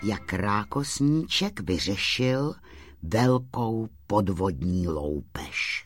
jak rákosníček vyřešil velkou podvodní loupež.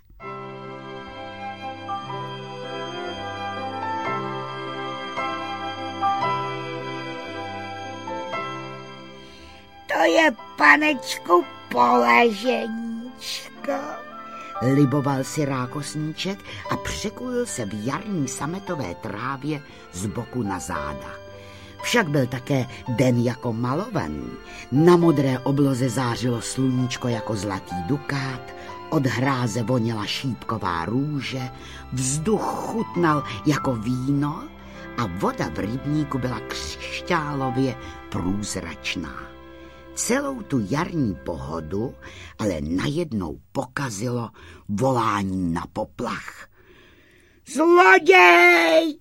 To je, panečku, poleženíčko, liboval si rákosníček a překulil se v jarní sametové trávě z boku na záda. Však byl také den jako malovaný. Na modré obloze zářilo sluníčko jako zlatý dukát, od hráze voněla šípková růže, vzduch chutnal jako víno a voda v rybníku byla křišťálově průzračná. Celou tu jarní pohodu ale najednou pokazilo volání na poplach. Zloděj!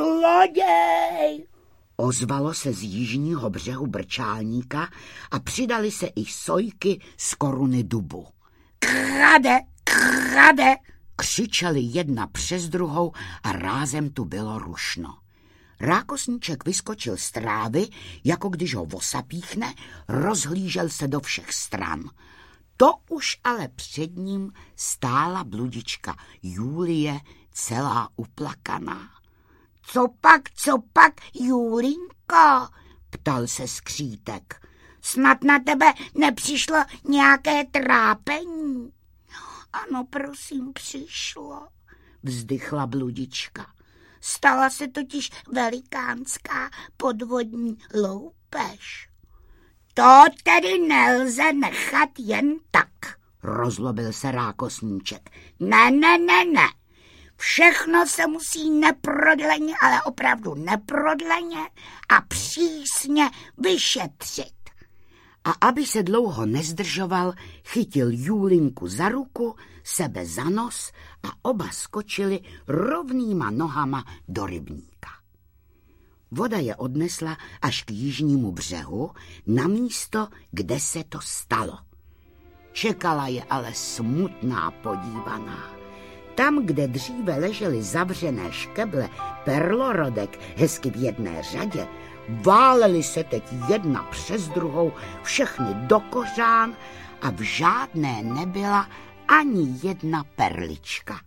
Zloděj! Ozvalo se z jižního břehu Brčálníka a přidali se i sojky z koruny dubu. Krade! Krade! Křičeli jedna přes druhou a rázem tu bylo rušno. Rákosníček vyskočil z trávy, jako když ho vosapíchne, rozhlížel se do všech stran. To už ale před ním stála bludička Julie, celá uplakaná. Co pak, Julinko? Ptal se skřítek. Snad na tebe nepřišlo nějaké trápení? Ano, prosím, přišlo, vzdychla bludička. Stala se totiž velikánská podvodní loupež. To tedy nelze nechat jen tak, rozlobil se rákosníček. Ne. Všechno se musí neprodleně, ale opravdu neprodleně a přísně vyšetřit. A aby se dlouho nezdržoval, chytil Julinku za ruku, sebe za nos a oba skočili rovnýma nohama do rybníka. Voda je odnesla až k jižnímu břehu, na místo, kde se to stalo. Čekala je ale smutná podívaná. Tam, kde dříve ležely zavřené škeble perlorodek hezky v jedné řadě, válely se teď jedna přes druhou všechny do kořán a v žádné nebyla ani jedna perlička.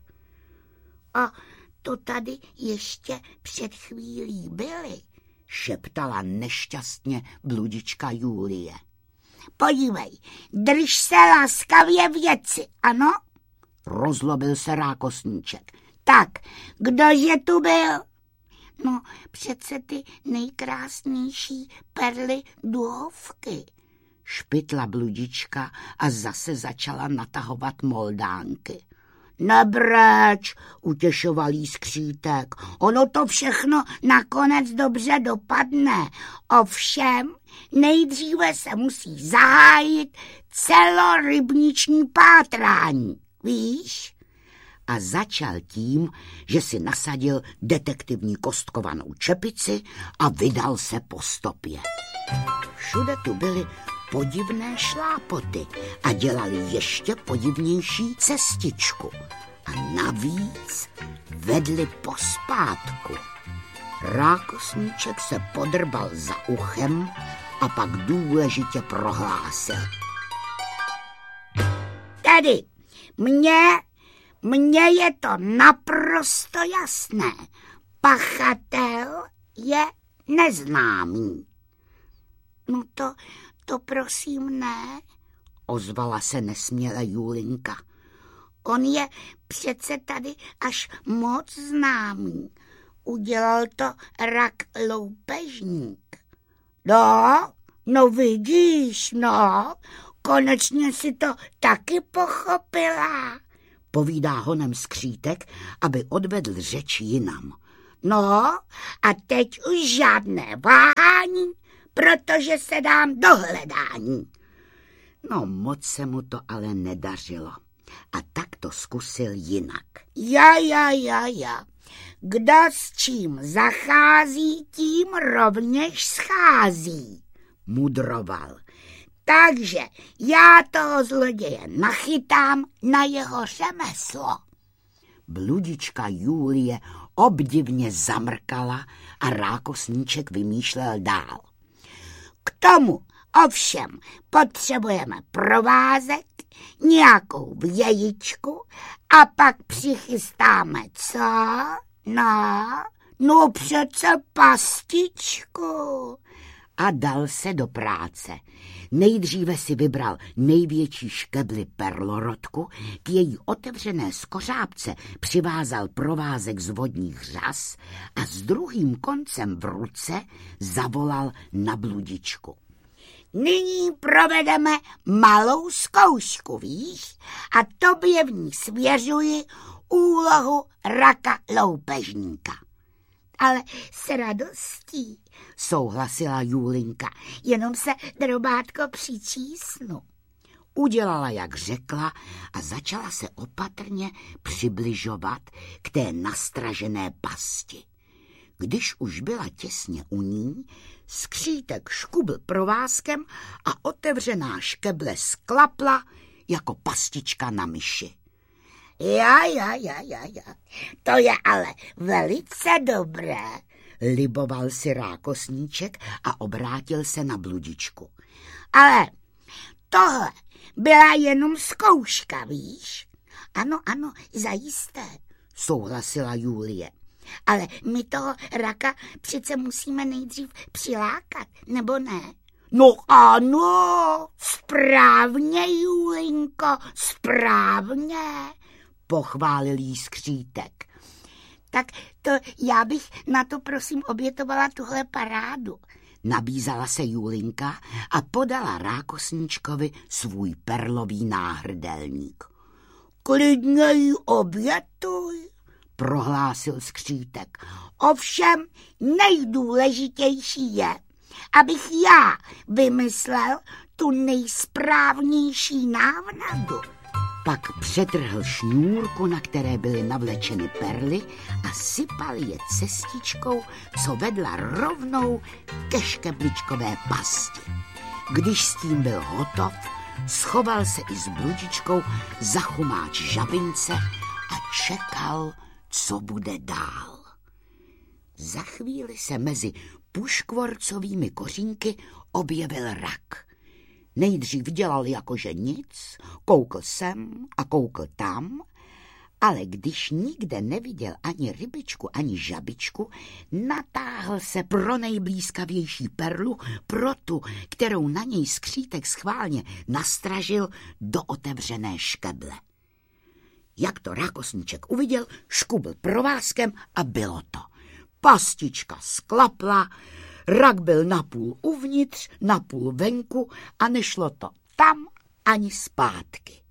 A to tady ještě před chvílí byly, šeptala nešťastně bludička Julie. Podívej, drž se laskavě věci, ano? Rozlobil se rákosníček. Tak, kdože tu byl? No, přece ty nejkrásnější perly duhovky, špitla bludička a zase začala natahovat moldánky. Nebreč, utěšoval jí skřítek, ono to všechno nakonec dobře dopadne. Ovšem, nejdříve se musí zahájit celorybniční pátrání, víš? A začal tím, že si nasadil detektivní kostkovanou čepici a vydal se po stopě. Všude tu byly podivné šlápoty a dělali ještě podivnější cestičku. A navíc vedli pospátku. Rákosníček se podrbal za uchem a pak důležitě prohlásil. Tedy, mně je to naprosto jasné. Pachatel je neznámý. No to prosím ne, ozvala se nesměle Julinka. On je přece tady až moc známý. Udělal to rak loupežník. No vidíš, konečně si to taky pochopila, povídá honem skřítek, aby odvedl řeč jinam. No a teď už žádné váhání, protože se dám do hledání. No moc se mu to ale nedařilo. A tak to zkusil jinak. Ja. Kdo s čím zachází, tím rovněž schází, mudroval. Takže já toho zloděje nachytám na jeho řemeslo. Bludička Julie obdivně zamrkala a rákosníček vymýšlel dál. K tomu Ovšem potřebujeme provázek, nějakou vějičku a pak přichystáme co? No přece pastičku. A dal se do práce. Nejdříve si vybral největší škebli perlorodku, k její otevřené skořápce přivázal provázek z vodních řas a s druhým koncem v ruce zavolal na bludičku. Nyní provedeme malou zkoušku, víš? A tobě v ní svěřuji úlohu raka loupežníka. Ale s radostí, souhlasila Julinka, jenom se, drobátko, přičísnu. Udělala, jak řekla, a začala se opatrně přibližovat k té nastražené pasti. Když už byla těsně u ní, skřítek škubl provázkem a otevřená škeble sklapla jako pastička na myši. Ja, to je ale velice dobré, liboval si rákosníček a obrátil se na bludičku. Ale tohle byla jenom zkouška, víš? Ano, zajisté, souhlasila Julie. Ale my toho raka přece musíme nejdřív přilákat, nebo ne? No ano, správně, Julinko, správně, pochválil jí skřítek. Tak to já bych na to prosím obětovala tuhle parádu. Nabízala se Julinka a podala rákosníčkovi svůj perlový náhrdelník. Klidně ji obětuj, prohlásil skřítek. Ovšem nejdůležitější je, abych já vymyslel tu nejsprávnější návnadu. Pak přetrhl šňůrku, na které byly navlečeny perly a sypal je cestičkou, co vedla rovnou ke škebličkové pasti. Když s tím byl hotov, schoval se i s bludičkou za chumáč žabince a čekal, co bude dál. Za chvíli se mezi puškvorcovými kořínky objevil rak. Nejdřív dělal jakože nic, koukl sem a koukl tam, ale když nikde neviděl ani rybičku, ani žabičku, natáhl se pro nejblízkavější perlu, pro tu, kterou na něj skřítek schválně nastražil do otevřené škeble. Jak to rákosníček uviděl, škubl provázkem a bylo to. Pastička sklapla, rak byl napůl uvnitř, napůl venku a nešlo to tam ani zpátky.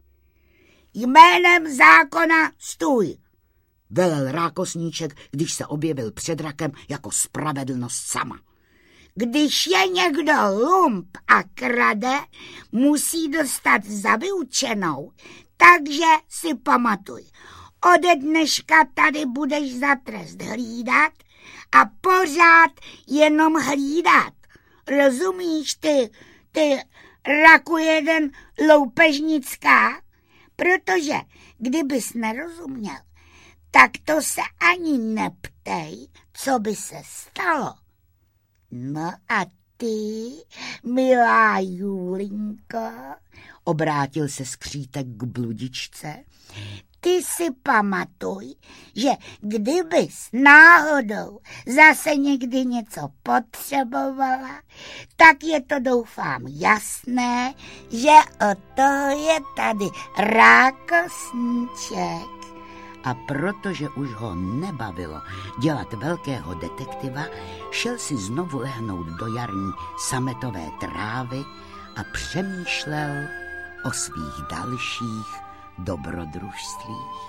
Jménem zákona stůj, velel rákosníček, když se objevil před rakem jako spravedlnost sama. Když je někdo lump a krade, musí dostat za vyučenou, takže si pamatuj. Ode dneška tady budeš za trest hlídat a pořád jenom hlídat. Rozumíš ty raku jeden loupežnická? Protože kdybys nerozuměl, tak to se ani neptej, co by se stalo. No a ty, milá Julinko, obrátil se skřítek k bludičce, ty si pamatuj, že kdybys náhodou zase někdy něco potřebovala, tak je to doufám jasné, že o to je tady rákosníček. A protože už ho nebavilo dělat velkého detektiva, šel si znovu lehnout do jarní sametové trávy a přemýšlel o svých dalších dobrodružstvích.